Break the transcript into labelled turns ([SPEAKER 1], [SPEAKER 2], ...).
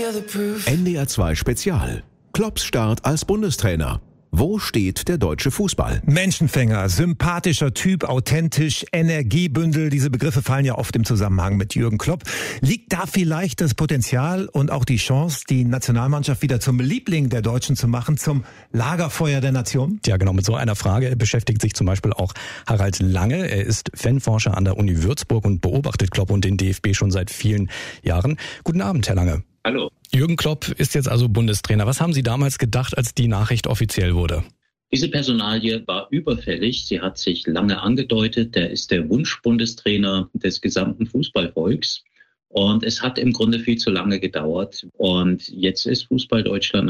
[SPEAKER 1] NDR 2 Spezial. Klopps Start als Bundestrainer. Wo steht der deutsche Fußball?
[SPEAKER 2] Menschenfänger, sympathischer Typ, authentisch, Energiebündel. Diese Begriffe fallen ja oft im Zusammenhang mit Jürgen Klopp. Liegt da vielleicht das Potenzial und auch die Chance, die Nationalmannschaft wieder zum Liebling der Deutschen zu machen, zum Lagerfeuer der Nation?
[SPEAKER 3] Ja, genau, mit so einer Frage beschäftigt sich zum Beispiel auch Harald Lange. Er ist Fanforscher an der Uni Würzburg und beobachtet Klopp und den DFB schon seit vielen Jahren. Guten Abend, Herr Lange.
[SPEAKER 4] Hallo.
[SPEAKER 3] Jürgen Klopp ist jetzt also Bundestrainer. Was haben Sie damals gedacht, als die Nachricht offiziell wurde?
[SPEAKER 4] Diese Personalie war überfällig. Sie hat sich lange angedeutet. Er ist der Wunschbundestrainer des gesamten Fußballvolks. Und es hat im Grunde viel zu lange gedauert. Und jetzt ist Fußball Deutschland